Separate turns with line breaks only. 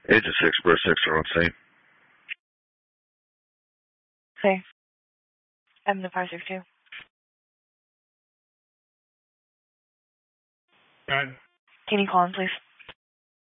Agent 6, Bird 6 are on scene.
Okay. I'm the 562.
Go ahead.
Can you call in, please?